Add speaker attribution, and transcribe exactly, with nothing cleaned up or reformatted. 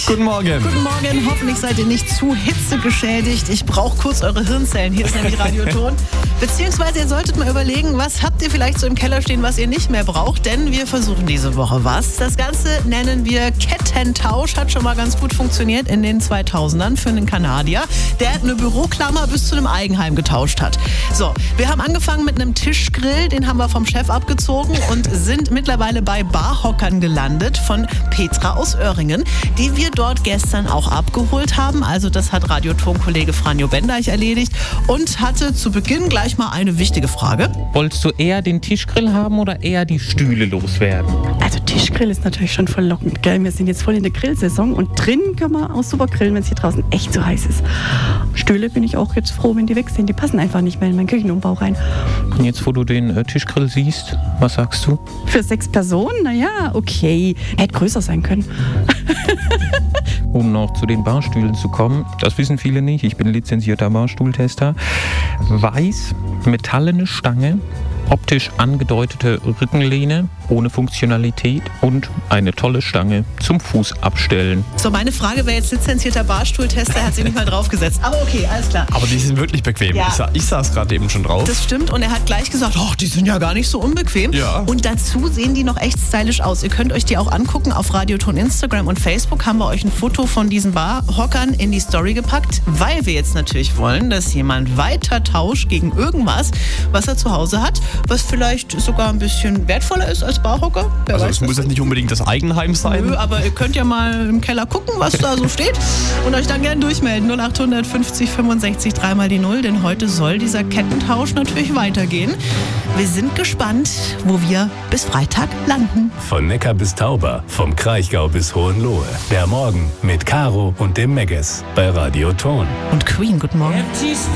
Speaker 1: Guten Morgen.
Speaker 2: Guten Morgen. Hoffentlich seid ihr nicht zu hitzegeschädigt. Ich brauche kurz eure Hirnzellen. Hier ist nämlich Radioton. Beziehungsweise ihr solltet mal überlegen, was habt ihr vielleicht so im Keller stehen, was ihr nicht mehr braucht. Denn wir versuchen diese Woche was. Das Ganze nennen wir Kettentausch. Hat schon mal ganz gut funktioniert in den zweitausendern für einen Kanadier, der eine Büroklammer bis zu einem Eigenheim getauscht hat. So, wir haben angefangen mit einem Tischgrill. Den haben wir vom Chef abgezogen und sind mittlerweile bei Barhockern gelandet von Petra aus Öhringen, die wir dort gestern auch abgeholt haben. Also das hat Radioton-Kollege Franjo Bendeich erledigt und hatte zu Beginn gleich mal eine wichtige Frage.
Speaker 3: Wolltest du eher den Tischgrill haben oder eher die Stühle loswerden?
Speaker 4: Also Tischgrill ist natürlich schon verlockend, gell? Wir sind jetzt voll in der Grillsaison und drinnen können wir auch super grillen, wenn es hier draußen echt so heiß ist. Stühle bin ich auch jetzt froh, wenn die weg sind. Die passen einfach nicht mehr in meinen Küchenumbau rein.
Speaker 3: Und jetzt, wo du den äh, Tischgrill siehst, was sagst du?
Speaker 4: Für sechs Personen? Naja, okay. Hätte größer sein können.
Speaker 3: Um noch zu den Barstühlen zu kommen, das wissen viele nicht, ich bin lizenzierter Barstuhltester. Weiß, metallene Stange, optisch angedeutete Rückenlehne ohne Funktionalität und eine tolle Stange zum Fuß abstellen.
Speaker 2: So, meine Frage wäre jetzt lizenzierter Barstuhltester, hat sich nicht mal draufgesetzt. Aber okay, alles klar.
Speaker 1: Aber die sind wirklich bequem.
Speaker 2: Ja.
Speaker 1: Ich, sa- ich saß gerade eben schon drauf.
Speaker 2: Das stimmt und er hat gleich gesagt, oh, die sind ja gar nicht so unbequem.
Speaker 1: Ja.
Speaker 2: Und dazu sehen die noch echt stylisch aus. Ihr könnt euch die auch angucken auf Radioton Instagram und Facebook. Haben wir euch ein Foto von diesen Barhockern in die Story gepackt, weil wir jetzt natürlich wollen, dass jemand weiter tauscht gegen irgendwas, was er zu Hause hat, was vielleicht sogar ein bisschen wertvoller ist als Barhocker. Wer
Speaker 1: Also
Speaker 2: weiß,
Speaker 1: es muss jetzt nicht unbedingt das Eigenheim sein.
Speaker 2: Nö, aber ihr könnt ja mal im Keller gucken, was da so steht und euch dann gerne durchmelden. null acht fünfzig fünfundsechzig dreimal die Null, denn heute soll dieser Kettentausch natürlich weitergehen. Wir sind gespannt, wo wir bis Freitag landen.
Speaker 5: Von Neckar bis Tauber, vom Kraichgau bis Hohenlohe. Der Morgen mit Caro und dem Megges bei Radioton.
Speaker 2: Und Queen, guten Morgen.